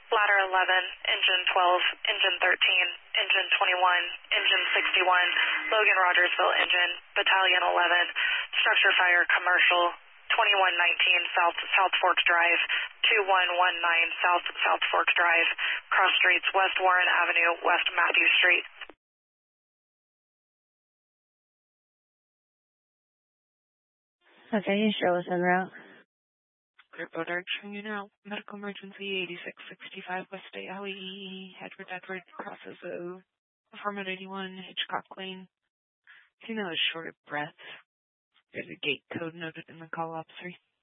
Ladder 11, Engine 12, Engine 13, Engine 21, Engine 61, Logan Rogersville Engine, Battalion 11, Structure Fire Commercial, 2119 South Fork Drive, 2119 South Fork Drive, cross streets West Warren Avenue, West Matthew Street. Okay, show us en route. Group Odard showing you now. Medical emergency 8665 West State Alley, Edward crosses of Affirmative 81 Hitchcock Lane. Female is short of breath. There's a gate code noted in the call, officer.